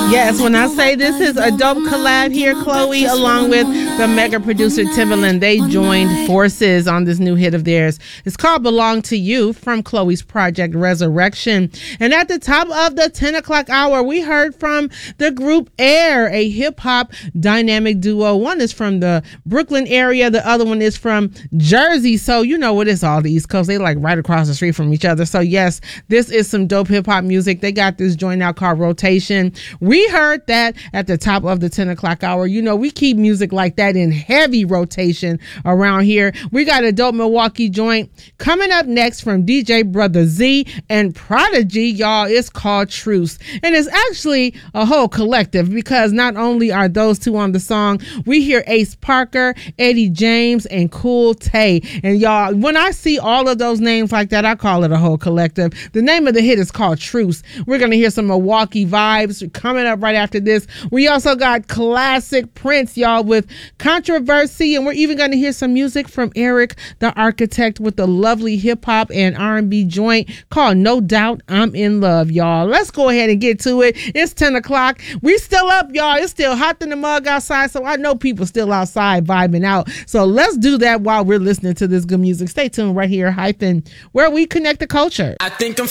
Yes, when I say this is a dope collab here, Chloe, along with the mega producer Timbaland, they joined forces on this new hit of theirs. It's called Belong to You from Chloe's project Resurrection. And at the top of the 10 o'clock hour, we heard from the group Air, a hip-hop dynamic duo. One is from the Brooklyn area. The other one is from Jersey. So you know what it's all the East Coast. They like right across the street from each other. So yes, this is some dope hip-hop music. They got this joint out called Rotation. We heard that at the top of the 10 o'clock hour. You know, we keep music like that in heavy rotation around here. We got a dope Milwaukee joint coming up next from DJ Brother Z and Prodigy, y'all. It's called Truce. And it's actually a whole collective because not only are those two on the song, we hear Ace Parker, Eddie James, and Cool Tay. And y'all, when I see all of those names like that, I call it a whole collective. The name of the hit is called Truce. We're going to hear some Milwaukee vibes coming up right after this. We also got classic Prince, y'all, with Controversy, and we're even going to hear some music from Eric the Architect with the lovely hip-hop and R&B joint called No Doubt I'm in Love, y'all. Let's go ahead and get to it. It's 10 o'clock. We still up, y'all. It's still hot in the mug outside, so I know people still outside vibing out. So let's do that while we're listening to this good music. Stay tuned right here, Hyphen, where we connect the culture. I think I'm